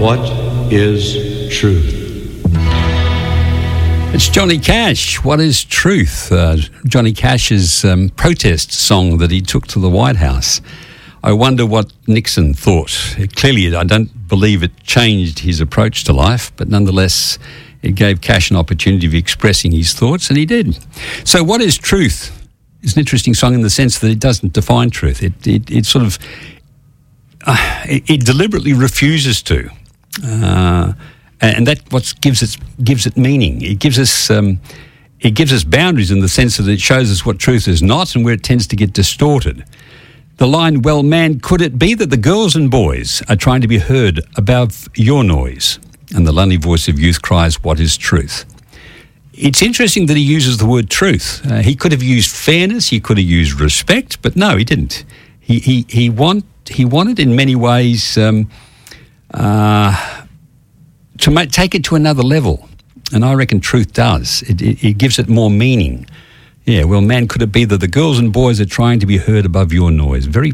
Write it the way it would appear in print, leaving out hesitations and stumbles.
What is truth? It's Johnny Cash. What is truth? Johnny Cash's protest song that he took to the White House. I wonder what Nixon thought. Clearly, I don't believe it changed his approach to life, but nonetheless, it gave Cash an opportunity of expressing his thoughts, and he did. So what is truth? It's an interesting song in the sense that it doesn't define truth. It sort of... it deliberately refuses to. And that what gives it meaning. It gives us boundaries in the sense that it shows us what truth is not and where it tends to get distorted. The line, well, man, could it be that the girls and boys are trying to be heard above your noise? And the lonely voice of youth cries, what is truth? It's interesting that he uses the word truth. He could have used fairness, he could have used respect, but no, he didn't. He wanted in many ways to take it to another level. And I reckon truth does. It gives it more meaning. Yeah, well, man, could it be that the girls and boys are trying to be heard above your noise? Very